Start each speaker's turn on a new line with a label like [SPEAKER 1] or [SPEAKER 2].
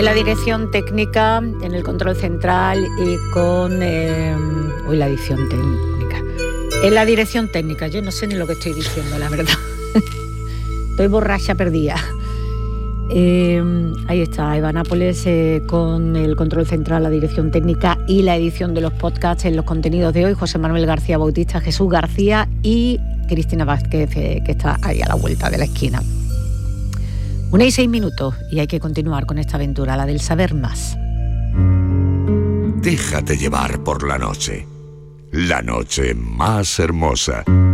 [SPEAKER 1] En la dirección técnica, en el control central y con... la edición técnica. En la dirección técnica, yo no sé ni lo que estoy diciendo, la verdad. Estoy borracha perdida. Ahí está, Eva Nápoles con el control central, la dirección técnica y la edición de los podcasts en los contenidos de hoy. José Manuel García Bautista, Jesús García y Cristina Vázquez, que está ahí a la vuelta de la esquina. 1:06 y hay que continuar con esta aventura, la del saber más.
[SPEAKER 2] Déjate llevar por la noche más hermosa.